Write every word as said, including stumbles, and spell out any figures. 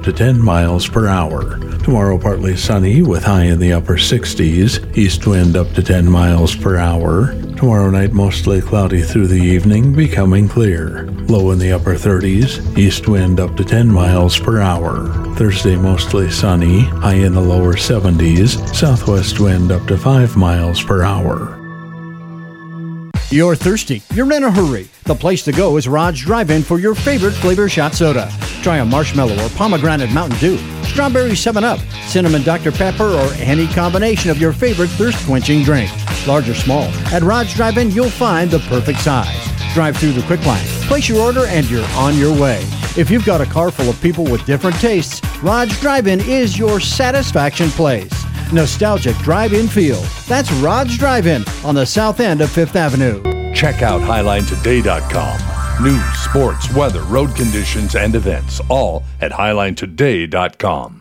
to ten miles per hour. Tomorrow partly sunny with high in the upper sixties, east wind up to ten miles per hour. Tomorrow night mostly cloudy through the evening, becoming clear. Low in the upper thirties, east wind up to ten miles per hour. Thursday mostly sunny, high in the lower seventies, southwest wind up to five miles per hour. You're thirsty. You're in a hurry. The place to go is Rod's Drive-In for your favorite flavor shot soda. Try a marshmallow or pomegranate Mountain Dew, strawberry seven up, cinnamon Doctor Pepper, or any combination of your favorite thirst-quenching drink. Large or small, at Rod's Drive-In you'll find the perfect size. Drive through the quick line, place your order, and you're on your way. If you've got a car full of people with different tastes, Rod's Drive-In is your satisfaction place. Nostalgic drive-in feel. That's Rod's Drive-In on the south end of Fifth Avenue. Check out Highline Today dot com. News, sports, weather, road conditions, and events, all at Highline Today dot com.